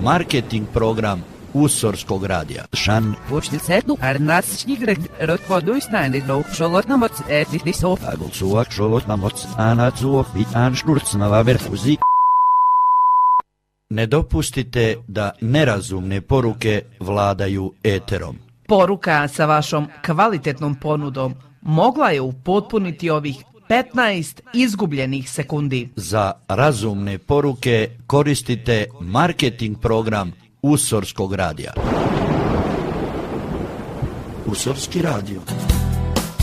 marketing program Usorskog radija. Šan Počtilsetnu arnasčnigret rotvoduisnäänidnou šolotnamots etitisov. Agulsuak šolotnamots anacuov i anšnurcnava verfuzi. Ne dopustite da nerazumne poruke vladaju eterom. Poruka sa vašom kvalitetnom ponudom mogla je upotpuniti ovih 15 izgubljenih sekundi. Za razumne poruke koristite marketing program Usorskog radija. Usorski radio.